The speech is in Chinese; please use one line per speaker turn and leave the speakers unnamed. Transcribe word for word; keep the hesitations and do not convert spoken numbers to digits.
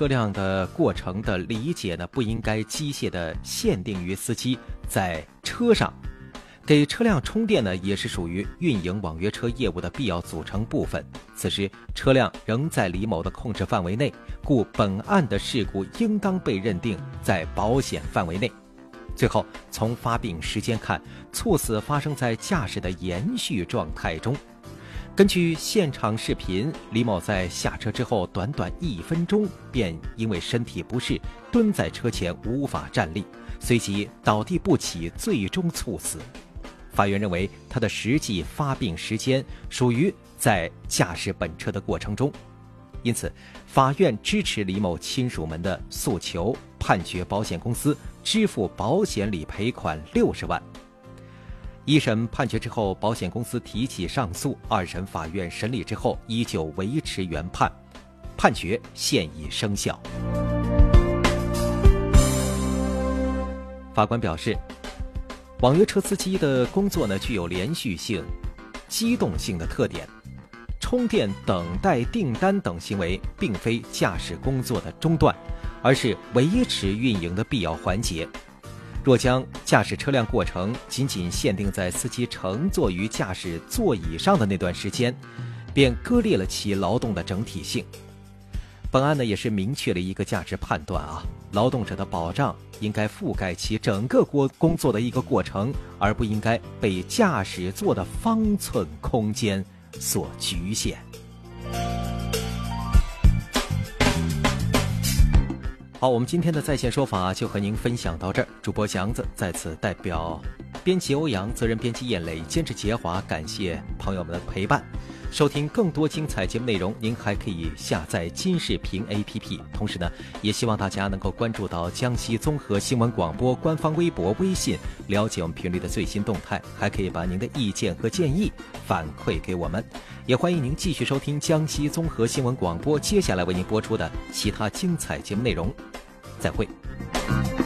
车辆的过程的理解呢，不应该机械的限定于司机在车上。给车辆充电呢，也是属于运营网约车业务的必要组成部分。此时车辆仍在李某的控制范围内，故本案的事故应当被认定在保险范围内。最后，从发病时间看，猝死发生在驾驶的延续状态中。根据现场视频，李某在下车之后短短一分钟便因为身体不适蹲在车前无法站立，随即倒地不起，最终猝死。法院认为他的实际发病时间属于在驾驶本车的过程中，因此法院支持李某亲属们的诉求，判决保险公司支付保险理赔款六十万。一审判决之后，保险公司提起上诉，二审法院审理之后依旧维持原判，判决现已生效。法官表示，网约车司机的工作呢，具有连续性、机动性的特点，充电、等待订单等行为并非驾驶工作的中断，而是维持运营的必要环节。若将驾驶车辆过程仅仅限定在司机乘坐于驾驶座椅上的那段时间，便割裂了其劳动的整体性。本案呢，也是明确了一个价值判断啊，劳动者的保障应该覆盖其整个工作的一个过程，而不应该被驾驶座的方寸空间所局限。好，我们今天的在线说法就和您分享到这儿。主播祥子在此代表编辑欧阳、责任编辑燕磊、监制杰华，感谢朋友们的陪伴。收听更多精彩节目内容，您还可以下载金视频 A P P。同时呢，也希望大家能够关注到江西综合新闻广播官方微博、微信，了解我们频率的最新动态，还可以把您的意见和建议反馈给我们。也欢迎您继续收听江西综合新闻广播接下来为您播出的其他精彩节目内容。再会。